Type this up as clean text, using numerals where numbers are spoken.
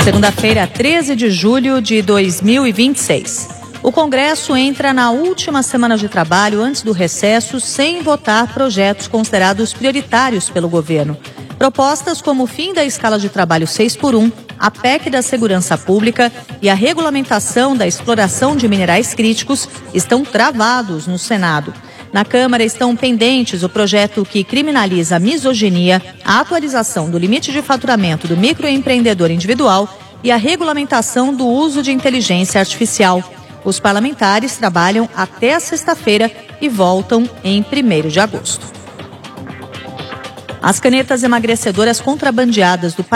Segunda-feira, 13 de julho de 2026. O Congresso entra na última semana de trabalho antes do recesso sem votar projetos considerados prioritários pelo governo. Propostas como o fim da escala de trabalho 6x1, a PEC da segurança pública e a regulamentação da exploração de minerais críticos estão travados no Senado. Na Câmara estão pendentes o projeto que criminaliza a misoginia, a atualização do limite de faturamento do microempreendedor individual e a regulamentação do uso de inteligência artificial. Os parlamentares trabalham até a sexta-feira e voltam em 1º de agosto. As canetas emagrecedoras contrabandeadas do